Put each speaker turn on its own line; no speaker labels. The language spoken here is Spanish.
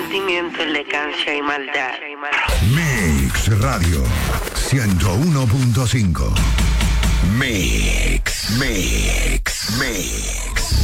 sentimiento, elegancia y maldad.
Mix Radio 101.5. Mix.